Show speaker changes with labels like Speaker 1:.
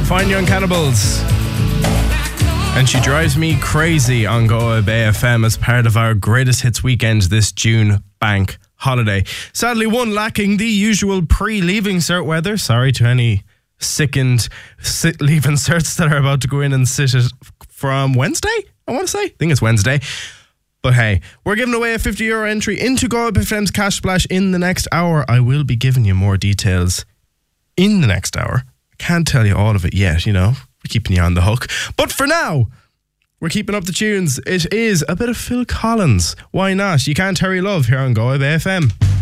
Speaker 1: Fine Young Cannibals. And She Drives Me Crazy on Galway Bay FM as part of our Greatest Hits weekend this June bank holiday. Sadly, one lacking the usual pre-leaving cert weather. Sorry to any sickened leaving certs that are about to go in and sit it from Wednesday, I want to say. I think it's Wednesday. But hey, we're giving away a €50 entry into Galway Bay FM's Cash Splash in the next hour. I will be giving you more details in the next hour. I can't tell you all of it yet, we're keeping you on the hook. But for now, we're keeping up the tunes. It is a bit of Phil Collins. Why not? You Can't Hurry Love here on Galway Bay FM.